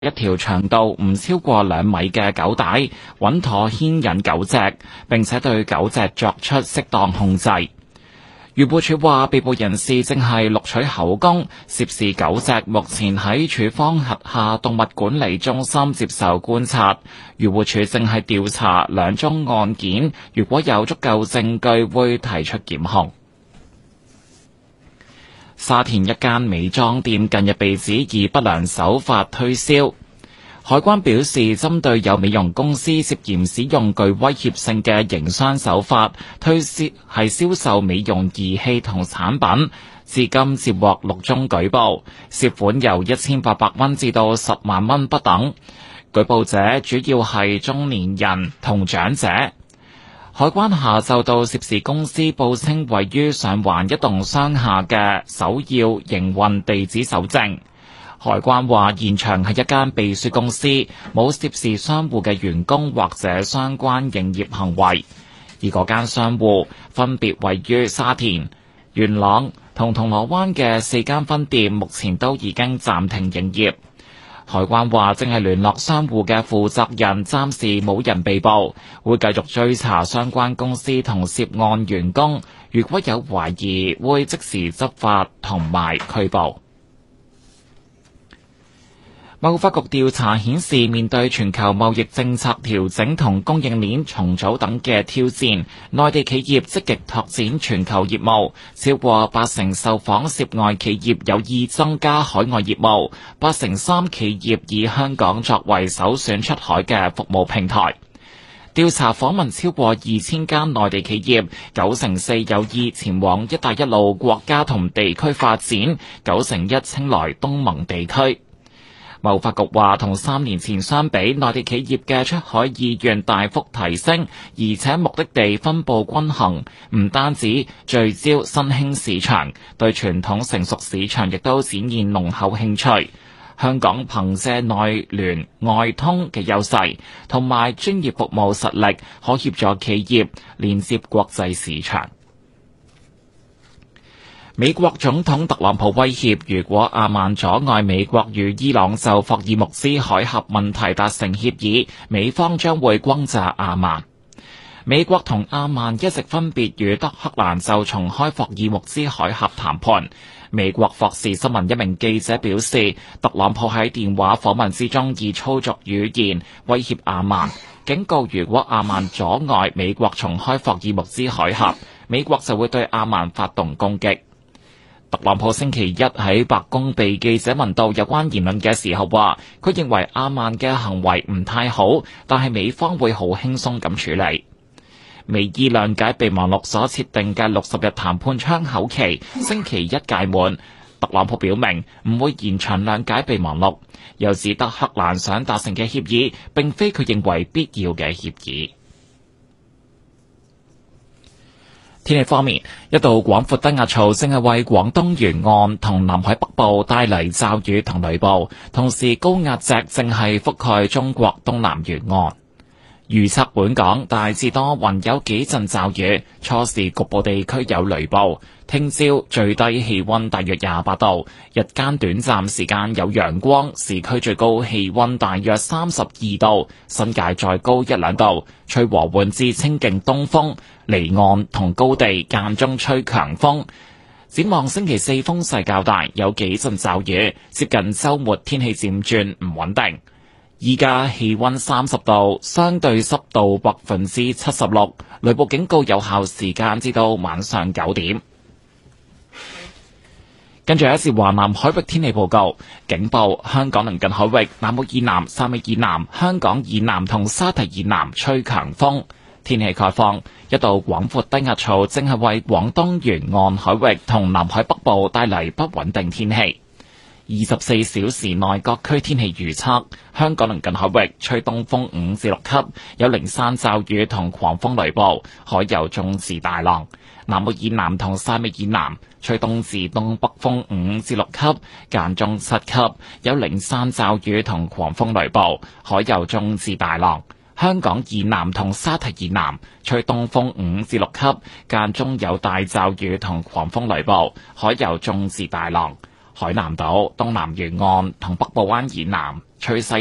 一條長度唔超過2米嘅狗帶，穩妥牽引狗隻，並且對狗隻作出適當控制。漁護署話，被捕人士正係錄取口供，涉事狗隻目前喺署方轄下動物管理中心接受觀察。漁護署正係調查2宗案件，如果有足夠證據，會提出檢控。沙田一間美妝店近日被指以不良手法推銷。海關表示，針對有美容公司涉嫌使用具威脅性嘅營商手法推銷售美容儀器同產品，至今接獲6宗舉報，涉款由1800蚊至到10萬蚊不等。舉報者主要係中年人同長者。海關下晝到涉事公司報稱位於上環一棟商廈嘅首要營運地址搜證。海關話，現場係一間秘書公司，冇涉事商戶嘅員工或者相關營業行為，而嗰間商戶分別位於沙田、元朗同銅鑼灣嘅4間分店，目前都已經暫停營業。海關話，正係聯絡商戶嘅負責人，暫時冇人被捕，會繼續追查相關公司同涉案員工，如果有懷疑，會即時執法同埋拘捕。貿發局調查顯示，面對全球貿易政策調整同供應鏈重組等嘅挑戰，內地企業積極拓展全球業務，超過80%受訪涉外企業有意增加海外業務，83%企業以香港作為首選出海嘅服務平台。調查訪問超過2000間內地企業，94%有意前往一帶一路國家同地區發展，91%青睞東盟地區。貿發局話，同3年前相比，內地企業嘅出海意願大幅提升，而且目的地分佈均衡，唔單止聚焦新興市場，對傳統成熟市場亦都展現濃厚興趣。香港憑借內聯外通嘅優勢，同埋專業服務實力，可協助企業連接國際市場。美國總統特朗普威脅，如果阿曼阻礙美國與伊朗就霍爾木茲海峽問題達成協議，美方將會轟炸阿曼。美國同阿曼一直分別與德黑蘭就重開霍爾木茲海峽談判。美國霍士新聞一名記者表示，特朗普喺電話訪問之中以粗俗語言威脅阿曼，警告如果阿曼阻礙美國重開霍爾木茲海峽，美國就會對阿曼發動攻擊。特朗普星期一喺白宮被記者問到有關言論嘅時候話，佢認為阿曼嘅行為唔太好，但係美方會好輕鬆咁處理。美伊諒解備忘錄所設定嘅60日談判窗口期星期一屆滿，特朗普表明唔會延長諒解備忘錄，又指德黑蘭想達成嘅協議並非佢認為必要嘅協議。天氣方面，一道廣闊低壓槽正係為廣東沿岸同南海北部帶嚟驟雨同雷暴，同時高壓脊正係覆蓋中國東南沿岸。預測本港大致多雲，有幾陣驟雨，初時局部地區有雷暴。聽朝最低氣溫大約28度，日間短暫時間有陽光，市區最高氣溫大約32度，新界再高1-2度，吹和緩至清勁東風，離岸同高地間中吹強風。展望星期四風勢較大，有幾陣驟雨，接近週末天氣漸轉唔穩定。依家氣溫30度，相對濕度76%，雷暴警告有效時間至到晚上9點。跟住一節華南海域天氣報告，警報：香港鄰近海域、南澳以南、汕尾以南、香港以南同沙堤以南吹強風。天氣概況：一道廣闊低壓槽正係為廣東沿岸海域同南海北部帶嚟不穩定天氣。24小時內各區天氣預測：香港鄰近海域吹東風5至6級，有零散驟雨同狂風雷暴，海有中至大浪。南澳以南同汕尾以南吹東至東北風5至6級，間中7級，有零散驟雨同狂風雷暴，海有中至大浪。香港以南同沙堤以南吹東風5至6級，間中有大驟雨同狂風雷暴，海有中至大浪。海南島、東南沿岸同北部灣以南趨勢